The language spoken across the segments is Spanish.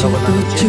Hola, buenas noches.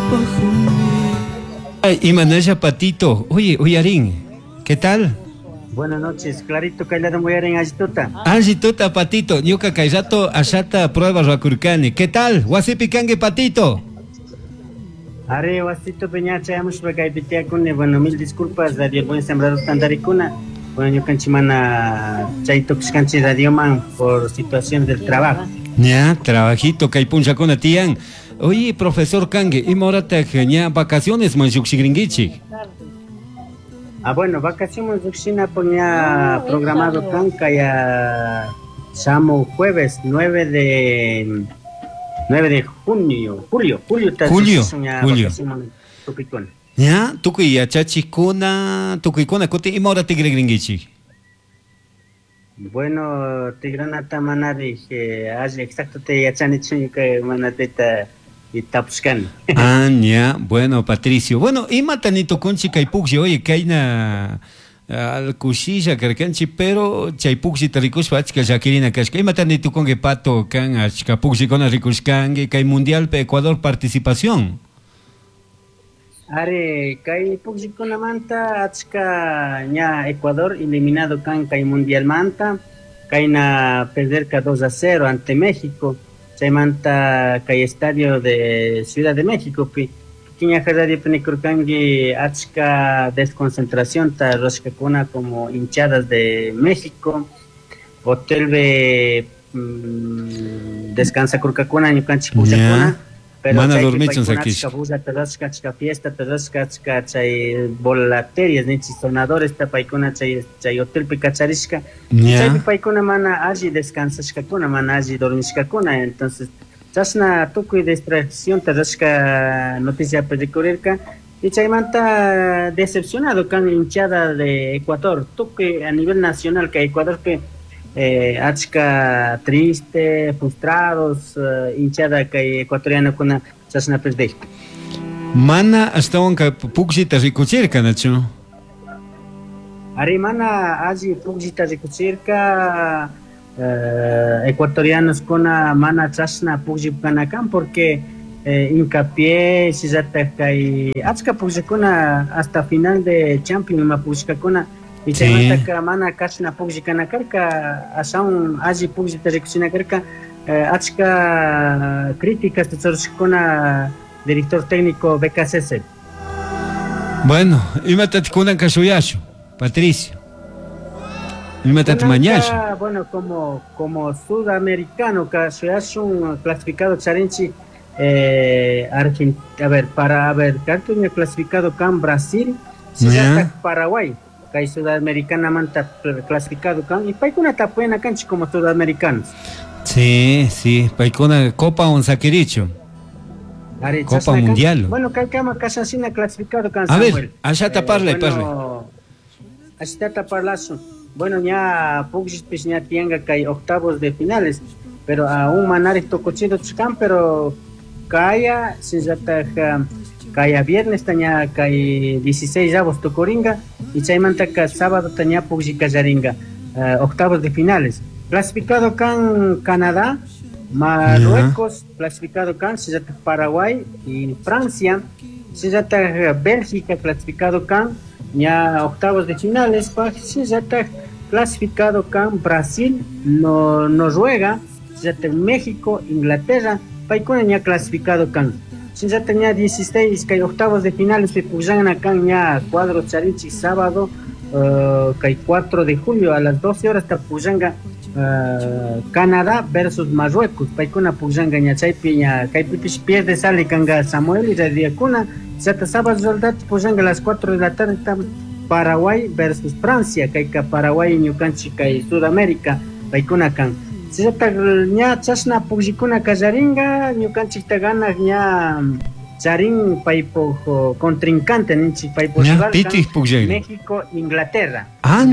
Ay, y Manaya Patito, oye, Uyarín, ¿qué tal? Buenas noches, Clarito Kailada Muyaren Ajituta. Tuta Patito, Ñuka Kaisato Ashata Prueba Rakurkani, ¿qué tal? Wasipikange Patito. Are, Wasito Peñacha, Amushbaka y Pitiakune, bueno, mil disculpas, Radio Buen Sembrado Tandaricuna. Bueno, yo canchimana Chaito Xcanchi Radio Man por situación del trabajo. Ya, trabajito, Kaipuncha con Tian. Oye, profesor Kange, y morata genia vacaciones, Manjuxigringichi. Bueno, vacaciones de ponía programado Kanka ya Samo jueves 9 de junio, julio, julio. Ya, tukuy achachikuna, tukuykuna kuti y morata gringichi. Bueno, Tigranata Manari, exacto te yachanichu que manateta y tapscan. Ya, bueno, Patricio. Bueno, y matanito conchi kaipuxi, oye, kaina al kushilla karkanchi, pero chaipuxi tarikushpa achka shakirina kashka. Y matanito con que pato kan achka puxi con rikushkange, kai mundial pe Ecuador participación. Are, kai puxi con la manta, achka ña Ecuador eliminado kan kai mundial manta, kai na perder 2-0 ante México. Se manta kai estadio de Ciudad de México, Piña Jardí Penikurkangi, achka desconcentración, ta Roshkakuna como hinchadas de México, hotel de descansa Kurkakuna, Ñukanchi Puchakuna, pero van a dormir en Sakish. Fiesta, Tadashka, chay volaterias, nichi sonadores, tapaikuna, chay hotel Pikacharishka, chay paikuna mana allí descansashkakuna, mana allí dormishkakuna, entonces, chasna tuku y distracción, Tadashka noticia pericurirka, y chay manta decepcionado con hinchada de Ecuador, tuku a nivel nacional, que Ecuador que achka triste, frustrados, hinchada que ecuatoriana con una chasna perde. Mana hasta un puxita rikuchirka, Nacho. Arimana allí puxita rikuchirka ecuatorianos con una mana chasna puxipanakan porque hincapié si ya te achka puxikuna hasta final de Champions ma puxikuna. Y se que mana kachna pugikana karka asan allí pugita recucina karka achka críticas de con director técnico BKCS. Bueno, imatat kunan kasuyasho, Patricio. Imatat mañasho. Bueno, como sudamericano kasuyasho clasificado charinchi Argentina, clasificado can Brasil, Paraguay. Hay sudamericana manta clasificado can y paikuna tapuena canchi como sudamericanos. Sí, paikuna Copa Onzaquiricho. Copa Mundial. Bueno, calcama casasina clasificado can. A ver, allá taparle, allá taparlazo. Bueno, ya Puxis ya tianga que hay octavos de finales, pero aún manares tocochito chuscan, pero kaya sin kaya viernes taña kay 16 avos tocoringa y chaymanta ka sábado taña puxi kayaringa octavos de finales. Clasificado can Canadá, Marruecos, clasificado can Paraguay y Francia, Bélgica, clasificado can ya octavos de finales, clasificado can Brasil, Noruega, México, Inglaterra, paikuna ya clasificado can. Si ya tenía 16 que hay octavos de finales que pujan acá ya cuadro charinchi sábado que hay 4 de julio a las 12 horas está pujanga Canadá versus Marruecos paikuna pujanga ya chaipi ya kaipipish pierde sale kanga Samuel y Radiacuna ya te sábado soldat pujanga a las 4 de la tarde está Paraguay versus Francia que hay Paraguay y Ñucanchi que hay Sudamérica paikuna kan. Si ya chasna pujikuna kajaringa, Ñucanchi te gana ya charin paipo contrincante, ninchi paipo México, Inglaterra.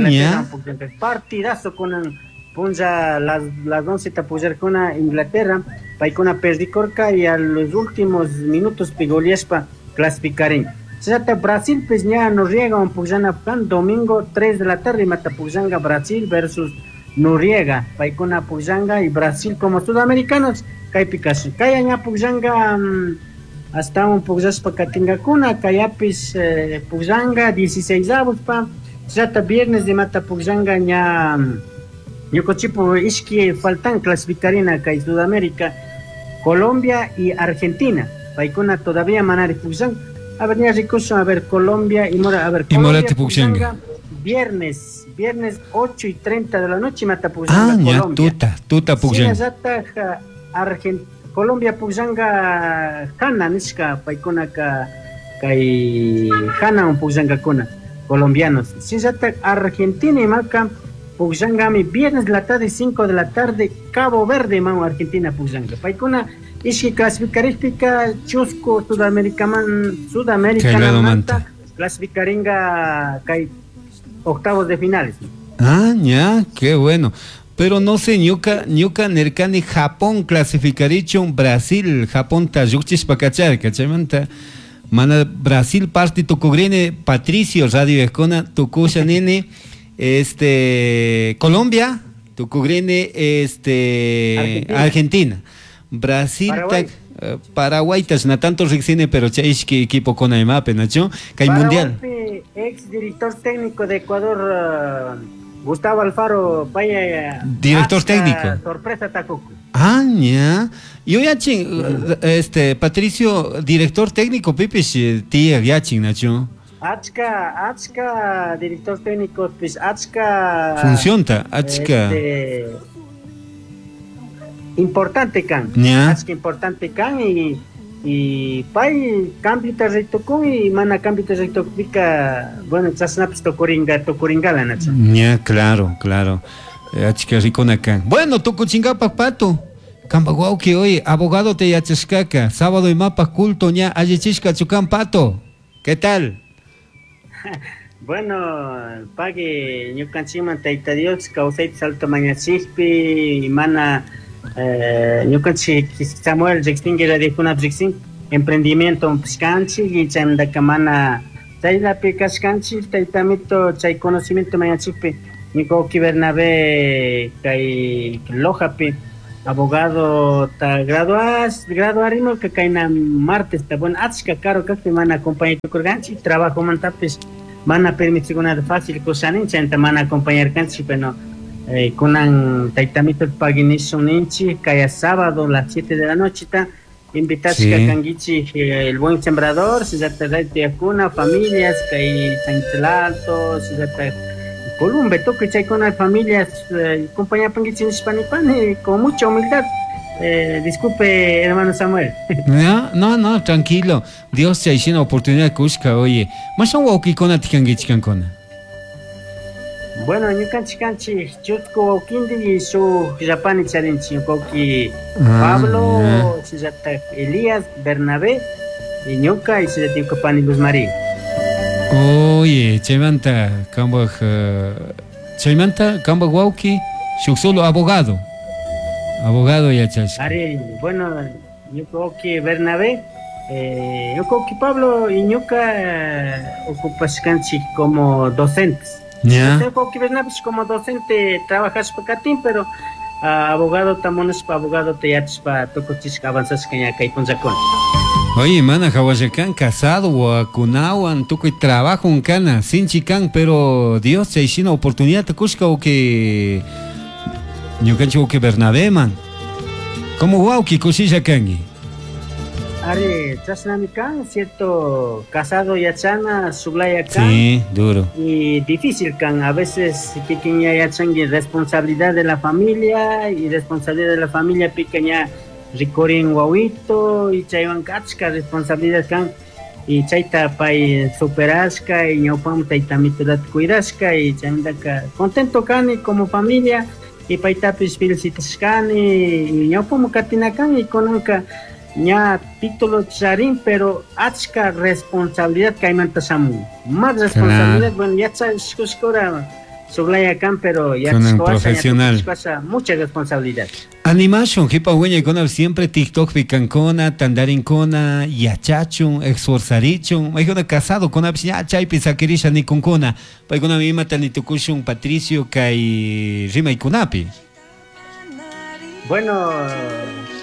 Partidazo con punja las 11 tapujar con Inglaterra, paikuna perdicorca y a los últimos minutos pigoliespa clasificarín. Si ya Brasil pues ya nos riega un pujana domingo 3 de la tarde mata pujanga Brasil versus Noriega, Paikuna Pujanga y Brasil como sudamericanos, Kai Picasso, Kaya Pujanga hasta un pugsaspa katingakuna, kayapis pugsanga, 16 avos pa, sata viernes de mata pugsanga ña, ñucochipo ishki faltan clasificarina kay Sudamérica, Colombia y Argentina, paikuna todavía manari pugsanga, a ver, ya recurso, a ver, Colombia y Mora, a ver, Colombia, pugsanga, viernes 8:30 de la noche mata pugsanga, Colombia. tuta pugsanga. Colombia pugsanga Hana niska paikuna kay Hana un pugsanga kuna colombianos. Sisata Argentina y marca pugsanga mi viernes de la tarde 5 de la tarde Cabo Verde man Argentina pugsanga. Paikuna iski clasificarística chusco Sudamérica manta clasificaringa kay octavos de finales. Ya, qué bueno. Pero no sé, ñuka nercani Japón clasificarichon Brasil, Japón tayuchis pakachar, ¿cachai? Mana Brasil parte tucugrene Patricio Radio Escona, tucusha nene, Colombia, tucugrene Argentina. Brasil Paraguay no tanto rixine, pero que equipo con Aimape, ¿nacho? Que hay mundial. Ex director técnico de Ecuador, Gustavo Alfaro, vaya. Director técnico. Sorpresa Tacuco. Ya. Yo yachin, Patricio, director técnico, Pipis, tía, yachin, ¿nacho? Achka, director técnico, pues Achka. Funciona, Achka. Importante can. Achka importante can y pai cambio territorio y mana cambio territorio bueno chasnaps tocoringala nacho. Ya, claro. Achka ricona can. Bueno, tocochingapa pato. Cambaguau que hoy abogado te yachescaca, sábado y mapa culto ña ayechisca chucan pato. ¿Qué tal? Bueno, pague ñucanchiman taita Dios causait salto mañachispi y mana ñucanchi Samuel Jextingue la de Kuna Jexting emprendimiento piscanchi y chamdacamana taila picascanchi taitamito chay conocimiento mañachispi ñucoqui Bernabé kay lojapi abogado ta graduarino que caina martes ta bueno achka caro que mana acompañar tu corganchi trabajo mantapes mana permitir una fácil cosa nincha enta mana acompañar canchi pero kunan taitamito paginis un inchi kaya sábado las 7 de la noche ta invitas sí. Que kangichi el buen sembrador si ya te de acuna familias kay Santelalto si ya te Columbe, toque chay con las familias, compañía Panguichi Hispanipane, con mucha humildad. Disculpe, hermano Samuel. No, tranquilo. Dios te ha hecho una oportunidad kushka, oye. ¿Más un wauki con atikangichi kankona? Bueno, yo canchi, chutko waukindi y su japani charinchi, wauki Pablo, Elías, Bernabé, y ñuka y se te pani Luz María. Oye, chaymanta wauki, solo abogado ya chas. Bueno, yo creo que Bernabé, yo creo que Pablo y Ñuca ocupas canchi como docentes. Ya. Yo creo que Bernabé como docente trabajas para Catín, pero abogado tamones para abogado te yates para tocochis avanzas que ya cae con zacón. Oye, mana, Hawayakan casado o acunawan, tuco y trabajo en cana, sin chicán, pero Dios te hizo una oportunidad, te cusca o que. Yo cancho que Bernabé, man. ¿Cómo guau que cosilla kangi? Chasnamikan, cierto, casado yachana, sublaya kan. Sí, duro. Y difícil kan, a veces que ya yachangi responsabilidad de la familia y responsabilidad de la familia pequeña. Ricorin guauito y chaywan kachka responsabilidad kan y chayta pay superasca y ñaupam taitamito dat cuidasca y chaymantaka contento kan y como familia y paitapis felicitas kan y ñaupam katina kan y konanka ña título charin pero achka responsabilidad kaymanta samu más responsabilidad bueno ya sabes kuskora Sublaya Can, pero ya profesional. Mucha responsabilidad. Animation, hipa hueña con siempre TikTok picancona, tandarincona, yachachun, exorzarichun, hay una casado con ya chay pisaquirisha ni concona, hay una misma tanitucushun Patricio kai rima y kunapi. Bueno,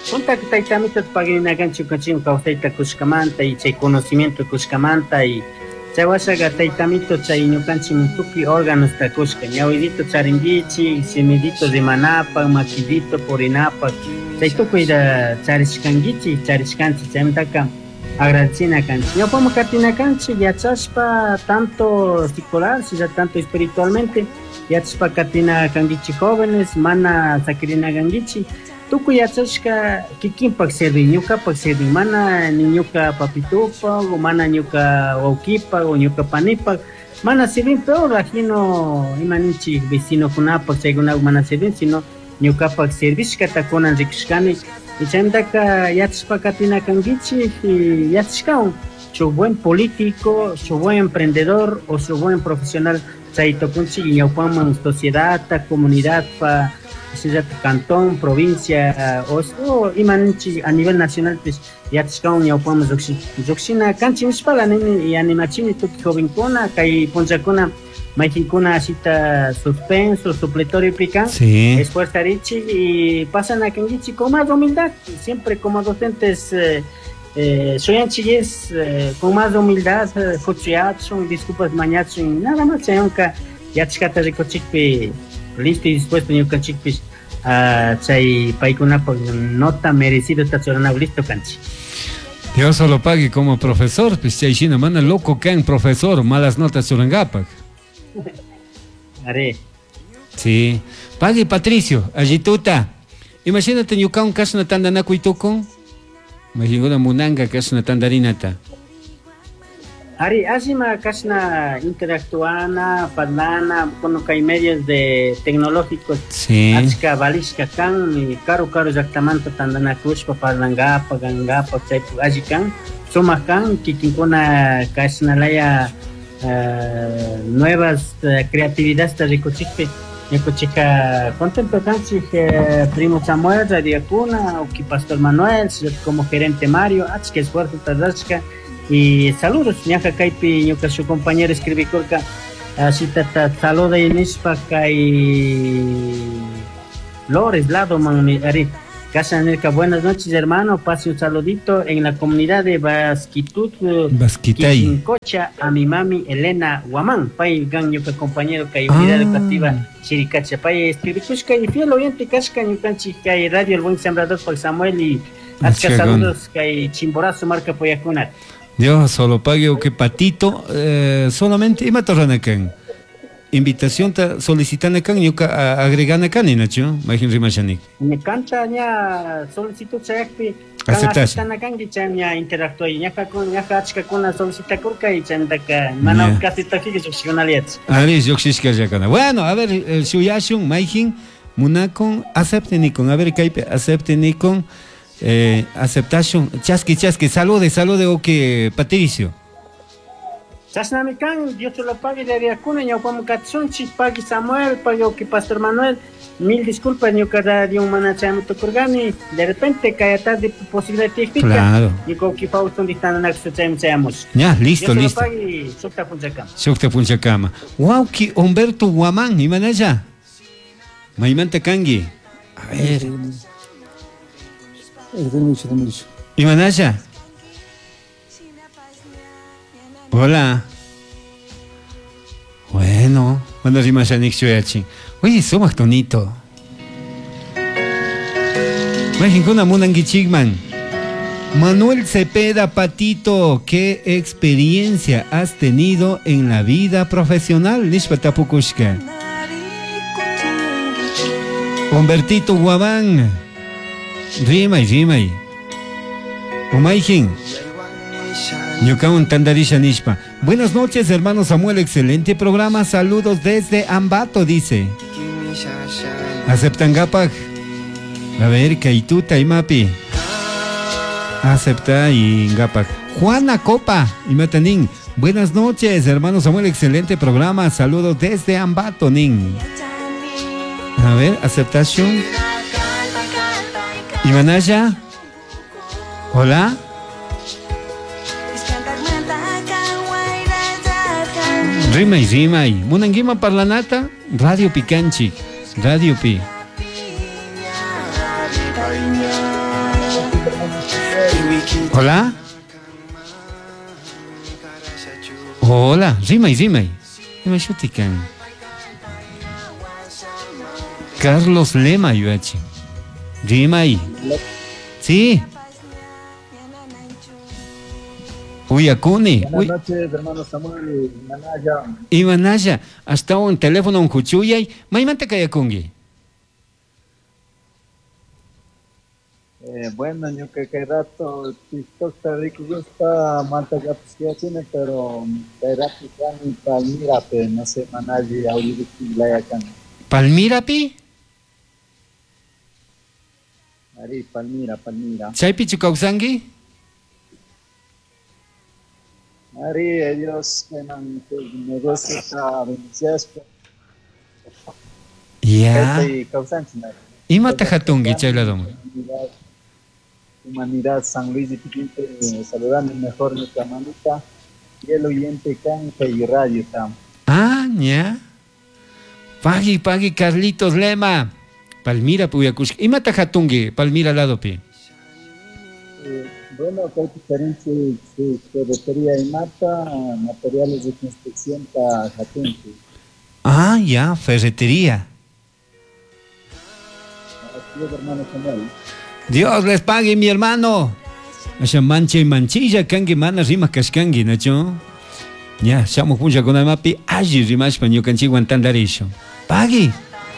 Punta que taytamita pagina gancho cachín causaita kushkamanta y chay conocimiento kushkamanta y chay wasaga taytamito chay ñukanchik tupi órganos ta kushka ñawidito charingichi semidito de manapa maquidito porinapa chay tukuyda charishkangichi charishkanchik chaymantaka agradecina kanchik ñawpama katina kanchik yachashpa tanto secular sino tanto espiritualmente yachashpa katina kangichi jóvenes mana sakirina kangichi tukuy yachashka kikinpak servi ñukapak servi mana ni ñuka papitupak o mana ñuka wawkipak o ñuka panipak mana servin peor ajino imaninchik vecinokunapak chaykunapak mana servin sino ñukapak servishkata kunan rikushkani y chaymantaka yachashpa katina kankichik y yachashkawan su buen político, su buen emprendedor o su buen profesional chaytokunchik ñawpaman sociedad, comunidad pa cantón, provincia o imanchi a nivel nacional pues yachashkawan ñawpaman lluksina kanchik nishpala nini y animachini tukuy jovenkuna kay punchakuna mayjinkuna ashita suspenso, supletorio pican, sí. esfuerzarichik y pasan a kankichik con más humildad, siempre como docentes soyanchik es con más humildad, fuchuyachun, disculpas mañachun, nada más chayonka yachashkata rikuchikpi listo y dispuesto ñukanchikpish chay paykunapak nota merecido tachuranapuk listo kanchik. Dios solo pague como profesor, pues chayshina mana loco can profesor, malas notas churangapak. Are. Sí. Pague Patricio, allituta. Imagínate ñukawan kashna tandanakuy-tukun. Imagínate munanga kashna tandarinata. Ari, asima kashna interactuana, parlana, con kay medios de tecnológicos. Sí. Achka balishka kan, y caro llaktamanta tandanakushpa parlangapa, gangapa, chaypu alli kan. Suma kan, kikinkuna kashnalaya nuevas creatividades ta rikuchikpi. Ñukuchika contento kanchik primo Samuel, Radio Cuna, o Pastor Manuel, como gerente Mario, achka esfuerzo tardachka. Y saludos, ñaja kaypi ñuka su compañero escribicorka asita saluda y nispa kay Flores Lado man ari Casanelca, buenas noches hermano, pase un saludito en la comunidad de Basquitut Quichincocha a mi mami Elena Guamán, pay gan ñuka compañero kay unidad educativa Chiricacha, pay escribicushka y fiel oyente kashka ñukanchi kay radio El Buen Sembrador por Samuel y hasta saludos kay Chimborazo marca Poyacunat. Dios solo pague o que patito solamente y matorranacan invitación ta solicitana can ñuka agregana can inacho imagín rimachanik me canta ña solicitud chayakpi aceptación can gichanya interactúa ña con ña achka con solicita kurka y chandaka mana casi taji seccionaliats ali yoxishka yakana bueno a ver suyashun maijin munakon aceptenikon a ver kaipe aceptenikon aceptación chasqui salude o que Patricio Chasnamican, Dios te lo pague de Ariacuna, ño como Katsunchi, pague Samuel, pague o que Pastor Manuel, mil disculpas, ño cada día un manachamiento kurgani, de repente cae tarde posibilidad típica, claro, y con que Fauston distan en acceso seamos. Ya, listo, Dios listo. Dios te lo pague, Sukta Punchacama. Sukta Punchacama. Wow, que Humberto Guamán, ¿y manaya? Maimanta Kangi. A ver. ¿Y manaya? Hola. Bueno, cuando rimas a Nixueachi. Oye, somos tonito. Mexicana Munangi Chigman. Manuel Cepeda Patito, ¿qué experiencia has tenido en la vida profesional? Nishpatapukushka. Humbertito Guabán. Rimay. Umayjin. Ñukawan Tandarisha Nishpa. Buenas noches, hermano Samuel, excelente programa. Saludos desde Ambato, dice. Aceptan Gapak. A ver, Kaituta y Mapi. Acepta y Gapak. Juana Copa y Matanín. Buenas noches, hermano Samuel, excelente programa. Saludos desde Ambato, Nin. A ver, aceptación. ¿Y Manaya? Hola. Rimay. Munanguima Parlanata, Radio Picanchi, Radio Pi. Hola. Hola, rimay. Rimay shutikan. Carlos Lema, yuachi. Rimay. Sí. Uyakuni. Buenas noches, hermano Samuel Manaya. Y Manaya, hasta un teléfono un cuchuyay. Maimanta kayakungi. Bueno, yo que rato TikTok está rico, gusta manta ya tiene, pero de rato ya Palmira, no sé, Manaya, Auliriki, Layacan. Palmira pi? Ari, Palmira. Chay pichu kausangi? Ari, ellos tienen negocios a beneficios. Ya. Y causantes, ¿no? Y mata hatungi, chay lado. Humanidad San Luis de Piquinte, saludando mejor nuestra manita y el oyente canta y radio tam. Ah, ya. Pagi Carlitos Lema. Palmira Puyakush. Y mata hatungi, Palmira lado pi. Bueno, acá hay diferentes ferretería y mata, materiales de construcción para Jatunti. Ah, ya, ferretería. Así es, hermano Samuel. Dios les pague, mi hermano. Asa mancha y manchilla, kangi mana rima kaskangi, ¿nacho? Ya, estamos puncha con el mapi, allí rimas paño canchi guantandarisho. Pague.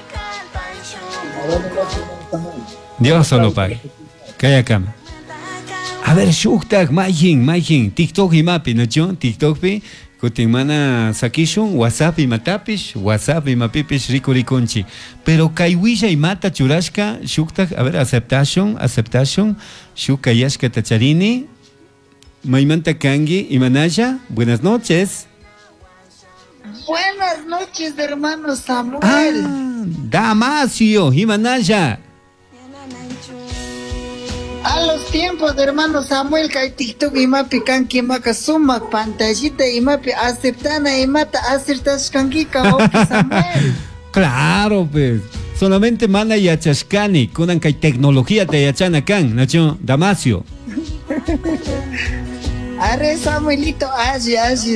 Dios solo pague. Calla cama. A ver, shuktak, maijin, TikTok y mapi, ¿nacho? TikTok pi, kutimana sakishun, WhatsApp y matapish, WhatsApp y mapipish, riconchi. Pero kaiwilla y mata churashka, shuktak, a ver, aceptación, shuka yashka tacharini, maimanta kangi y manaya, buenas noches. Buenas noches, hermano Samuel. Ah, Damasio y manaya. A los tiempos de hermano Samuel, que hay TikTok y mapi kanki maka suma pantallita y mapi aceptana y mata acertas kanki kaopi Samuel. Claro, pues. Solamente mana yachashkani, kunan kai tecnología te yachana kan, nacho, Damasio. Are Samuelito, allí,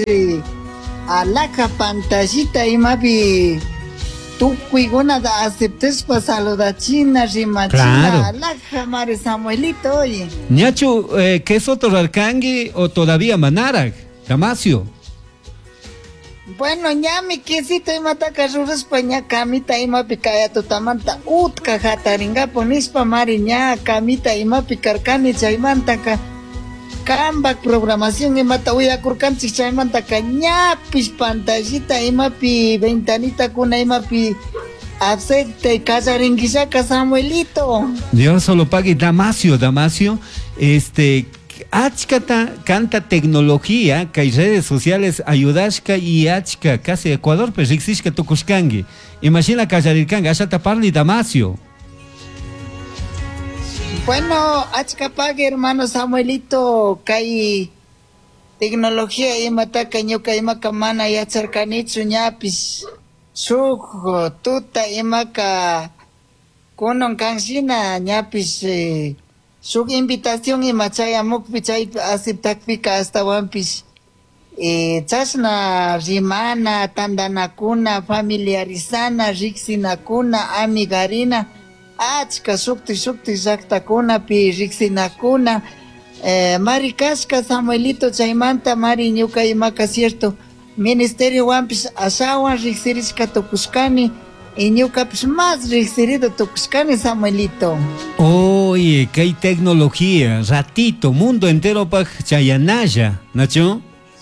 alaca pantallita y mapi tú cuigona da aceptes pa saludachina, rimachina, Claro. alaca mare Samuelito, oye. Ñachu, ¿qué es otro arcangue o todavía Manarak, Damasio? Bueno, ya mi quesito y mata carruras paña camita y mapi kaya tutamanta utka jataringa ponispa mariña camita y mapi carcani chaymanta ka cambak programación y mata uya kurkanchi chaymanta ka ñapis pantallita y mapi ventanita kuna y mapi aceite casaringuisaka Samuelito. Dios solo pague Damasio, achkata canta tecnología, que hay redes sociales ayudashka y achka, casi Ecuador, pues existe tokuskangi. Imagina callarirkanga, hasta taparli Damasio. Bueno, achkapague hermano Samuelito, kai tecnología y mata cañoca y macamana y acharcanichu ñapis sujo tuta y maca konon kansina ñapis su invitación y machaya mukpichay aceptakpika hasta wampis chasna rimana tandanakuna familiarizana riksinakuna amigarina achka sukti llaqtakuna pi riksinakuna marikashka Samuelito chaymanta mari ñuka imaka cierto ministerio wampis ashawan riksirishka tukushkani y ñukapish más riksirido tukushkani Samuelito. Oye, que hay tecnología, ratito, mundo entero pa chayanaya, ¿nacho?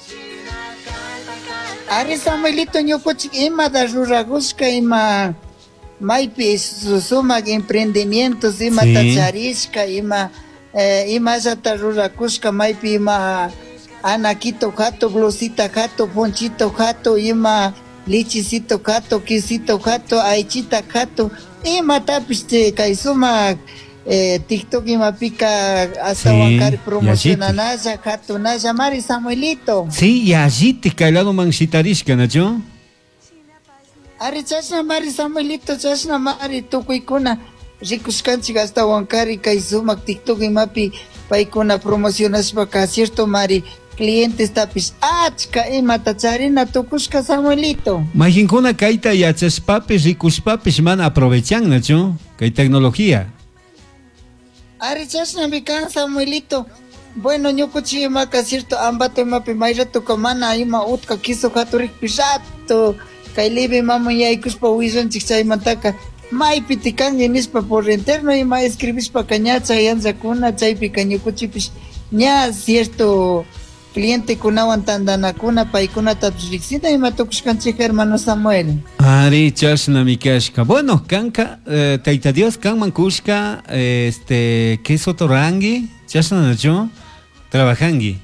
Ari Samuelito ñukuchik ima da ruragushka ima maypis susumak emprendimientos ima Sí. tacharishka ima yata rurakushka maypi ima anakito jato, blusita jato, ponchito jato, ima lichisito jato, quesito jato, aichita jato, ima tapiste kay sumak TikTok ima pika hasta Sí, wakari y promocionanaya jato naya mari Samuelito. Sí, y allí te cailado manchitarishka, ¿nacho? Ari chashna mari Samuelito, chashna mari tukuykuna rikuskanchik hasta Huancari kay sumak TikTok imapi paykuna promocionashpa cierto mari clientes tapis achka imata charina tukushka Samuelito. Majinkuna kayta yachashpapis rikushpapis mana aprovechan nacho kay tecnología. Ari chashnami kan Samuelito. Bueno, ñukuchi imaka cierto ambato imapi mayrato kamana ima utka kiso katurikpi rato kay libi mama yaykushpa wishanchik chaymantaka maypi tikangi nispa por interno ima escribishpa kañacha yanzakuna chaypi ñukuchipis ña cierto cliente kunawan tandanakuna paykunatapish riksina ima tukushkanchik hermano Samuel. Ari chashnami kashka. Bueno, kanka Tayta Dios kanman kushka queso torangi chashna nacho trabajangi.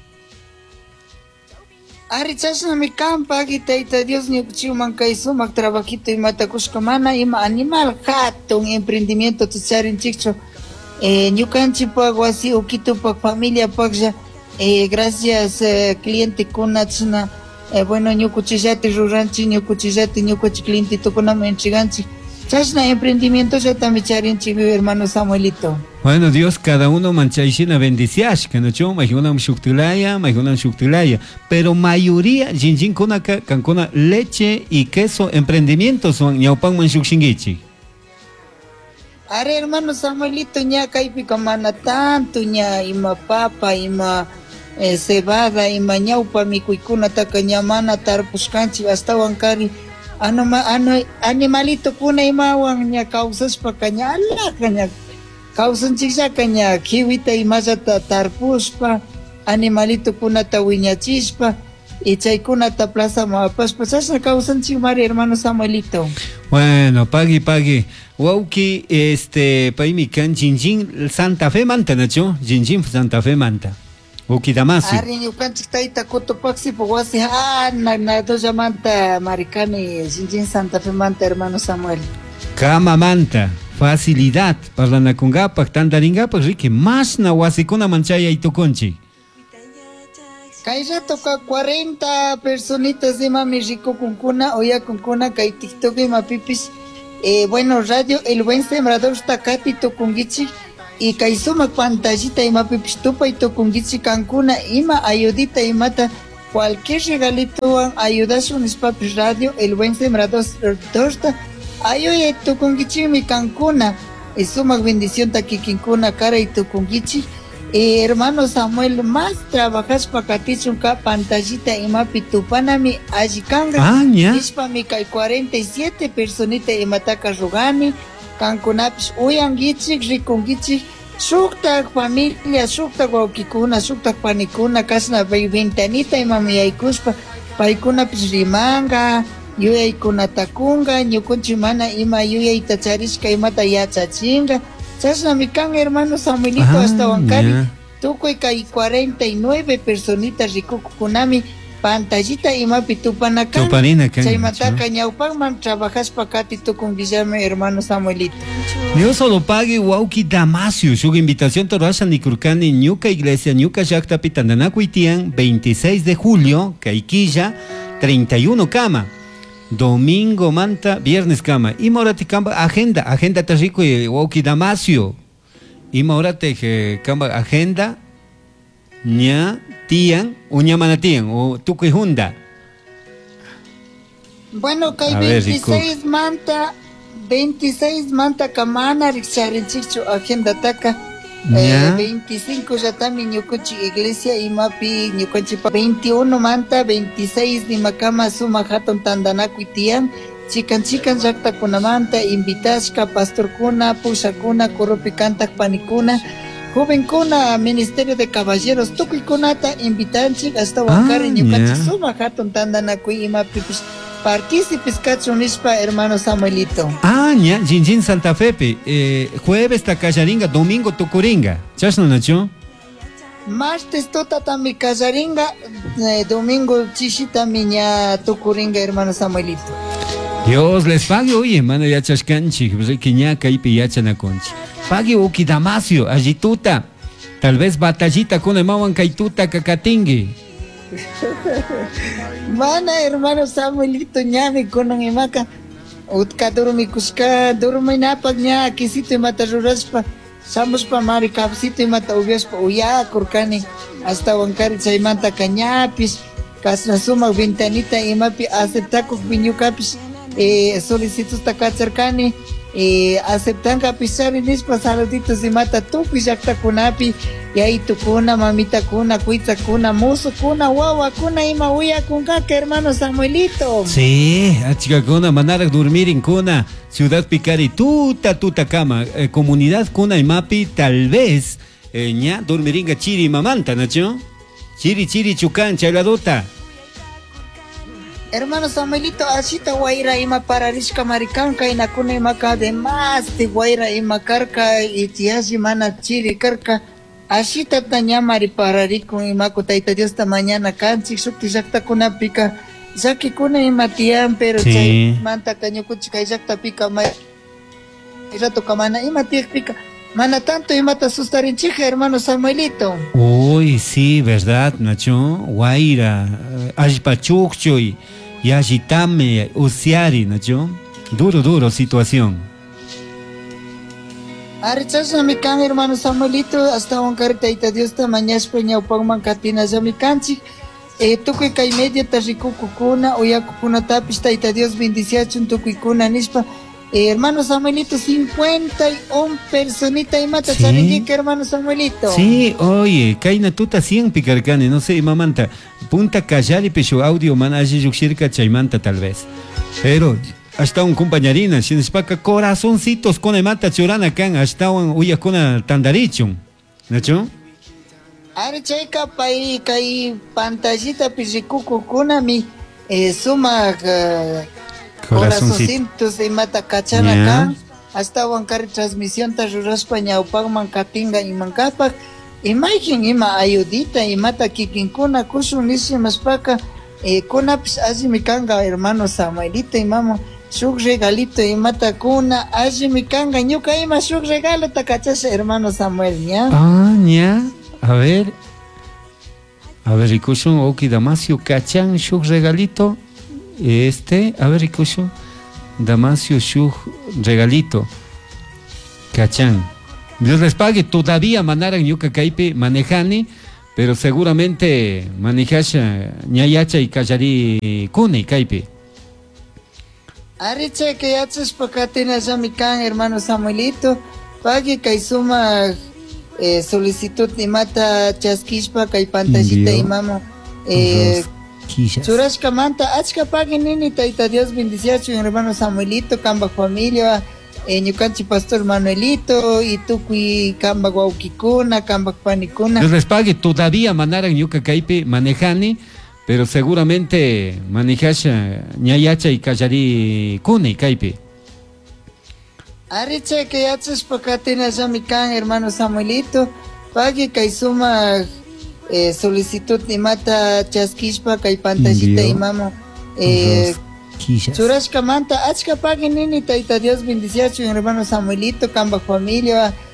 Ari chashnami kan pagi Tayta Dios ñukuchiman kay sumak trabajito imata kushka mana ima animal hatun emprendimiento tucharinchikcho ñukanchipak wasi ukitupak familia paklla gracias cliente kunachna bueno ñukuchillati ruranchik ñukuchillati ñukuchik clientitukunami entreganchik chashna emprendimiento ya también charinchik hermano Samuelito. Bueno, Dios cada uno manchayshina bendiciashka, ¿no? Majunam shuktilaya, pero mayoría jinjin kunaka kankuna leche y queso emprendimientos son ñaupan man shukshingichi. Are hermano Samuelito ña kaypi kamana tanto ña ima papa ima cebada ima ñaupa mikuykuna taka ña mana tarpushkanchik hasta Huancari animalito kuna imawan ña kawsashpa ña alaka ña kawsanchikllaka ña kiwita imallata tarpushpa animalito kunata wiñachishpa y chaykunata plazaman apashpa chashna kawsanchik mari hermano Samuelito. Bueno, pagi wauki paymi kan jinjin Santa Fe manta nacho jinjin Santa Fe manta wauki Damasio. Ari ñukanchik tayta Cotopaxi wasi doya manta maricani jinjin Santa Fe manta hermano Samuel. Kama manta facilidad parlanakungapak tandaringapak riki masna wasikuna manchaya itukunchik. Kay rato ka 40 personitas de mami rico kunkuna oya kunkuna kay TikTok mapipis bueno radio El Buen Sembrador takati tokungichi y kay sumak pantallita mapipis tupa tokungichi kankuna ima ayudita imata cualquier regalito ayudasun papis radio El Buen Sembrador torta ayoya tokungichi mi kankuna y sumak bendición takikinkuna cara y tokungichi. Hermano Samuel, más trabajas pa katichunka pantallita imapi tupanami ajikanga nispami kay 47 personita imataka rugani kankunapish uyangichik rikungichik shuktak familia shuktak wawkikuna shuktak panikuna kasna ventanita imami yaykushpa paykunapish rimanga yuyaykunatakunga ñukunchik mana ima yuyayta charishka imata yachachinga chashnami kan hermano Samuelito hasta Huancari tukuy kay 49 personitas rikukukunami pantallita imapi tupanakan chaymataka ñawpanman trabajashpa kati tukunguillami hermano Samuelito. Dios solo pague wauki Damasio shuk invitación torasha nikurkani ñuka iglesia ñuka llaktapi tandanakuitian 26 de julio kayquilla 31 kama domingo manta, viernes kama. Ima orate kamba agenda tarrico y wauki Damasio. Ima orate kamba agenda ña tian o ña mana tian o tuque hunda. Bueno, kay 26 manta kamana rixarinchichu agenda taka 25 ya también ñukunchi iglesia imapi ñukunchi 21 manta 26 ni makama suma hatun tandanaku tian chikan llakta kunamanta invitashka pastorkuna pushakuna kurupi kantak panikuna jovenkuna ministerio de caballeros tukuykunata invitanchik hasta Huancari ñukanchik suma hatun tandanaku imapi partícipes cachonispa hermano Samuelito. Ña, Jinjin Santa Fepe, jueves Tacayaringa, domingo Tucuringa. ¿Chasno nacho? Martes tota tami Cayaringa, domingo Chishita miña Tucuringa, hermano Samuelito. Dios les pague, oye, hermano Yachashkanchi, Requiñaca y Pillachanaconchi. Pague Uki Damasio, Agituta, tal vez batallita con el Mawan Kaituta Cacatingue. Mana hermano Samuelito ñami con imaca Utka durmikushka, durminapak ña, kisito imata ruraspa, samuspa mari kapsito imata ubiaspa uyakurkani, hasta wankari chaymanta kañapis, kasna sumak ventanita imapi aceptakuk viñukapis, solicitos takacharkani, aceptanka pisari nispa saluditos imata tupi llaktakunapi, yaytukuna, mamitakuna, kuitzakuna, musukuna, wawakuna, ima uyakunkaka, hermano Samuelito. Sí, achikakuna manarak dormirin kuna, ciudad Picari, tuta cama, comunidad kuna imapi, tal vez, ña dormiringa chiri mamanta, ¿nacho? Chiri chucan, chayladota. Hermano Samuelito, ashita guaira ima pararishka marikanka inakuna imaka además de guaira ima karka itiyashi mana chiri karka ashita taña mari pararikun imaku Tayta Diosta mañana kanchik shukti llaktakunapika llakikuna ima tiyan pero sí. Chay manta kañukuchik kay llaktapika rato kamana ima tiyakpika mana tanto imata sustarinchija hermano Samuelito. Uy, sí, verdad, Nacho. Guaira, Ashpachuchoy, Yashitame, Usiari, Nacho. Duro situación. Arichasna mi can hermano Samuelito, hasta un carita Dios ta mañana peña upangman katina ya mi canchi. Tukuy kay media tarikukukuna, oyakukuna tapis Tayta Dios bendiciachun tukuykuna nispa. Hermano Samuelito, 51 personitas y mata ¿Sí? charinguica, hermano Samuelito. Sí, oye, Kaina tuta 100 picarcane, no sé, mamanta. Punta Callari pecho audio man allí yuxirka chaymanta tal vez. Pero hasta un compañerina, sin espaca corazoncitos con mata chorana can, hasta un uyakuna tandarichun. ¿Nacho? Ari chayka pay kay pantallita pisikuku mi suma corazoncitos y mata cachana acá hasta wankari transmisión ta ruraspa ñawpakman katinga imankapak imagen ima ayudita y mata kikinkuna kushun nishimaspaka kunapis allimi kanga hermano Samuelito y mamo shuk regalito y mata kuna allimi kanga ñuka ima shuk regalo ta cachas hermano Samuel ña. Ah, ña. A ver, Ricushun, Oki Damasio, Cachan, Shuk regalito. A ver, Ricushun, Damasio, Shuk regalito. Cachan. Dios les pague, todavía manaran Yuka Caipe manejani, pero seguramente manejasha ñayacha y callari kune Caipe. Ariche que haces pacatina ya mi can, hermano Samuelito, pague kaisuma. Solicitud ni mata chaskishpa kay pantallita y mamo surashka manta achka pagin nini Tayta Dios bendiciachu hermano Samuelito kamba familia ñukanchi pastor Manuelito y tukuy kamba guaukikuna kamba panikuna. Dios les pague, todavía manaran yuka caipe manejani, pero seguramente manejasha ñayacha y callari kune caipe. Ariche que haces pacatina ya mi can, hermano Samuelito, pague kaisuma solicitud ni mata chaskishpa kay pantallita y mamo surashka manta achka pague nini Tayta Dios bendiciachu hermano Samuelito kamba familia